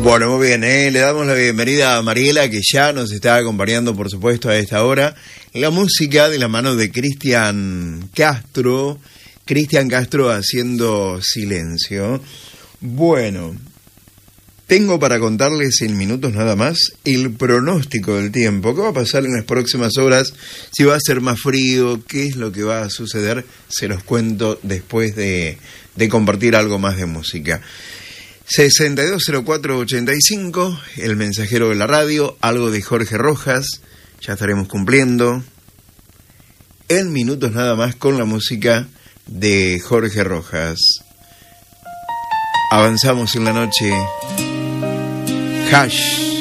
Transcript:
Bueno, muy bien, le damos la bienvenida a Mariela, que ya nos está acompañando, por supuesto, a esta hora. La música de la mano de Cristian Castro haciendo Silencio. Bueno, tengo para contarles en minutos nada más el pronóstico del tiempo. ¿Qué va a pasar en las próximas horas? Si va a ser más frío, qué es lo que va a suceder, se los cuento después de compartir algo más de música. 620485, el mensajero de la radio, algo de Jorge Rojas, ya estaremos cumpliendo. En minutos nada más con la música de Jorge Rojas. Avanzamos en la noche. Hash.